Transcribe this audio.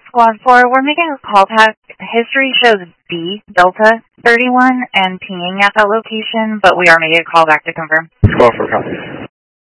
Squad 4, we're making a call back. History shows B, Delta 31, and pinging at that location, but we are making a call back to confirm. Squad 4 copies.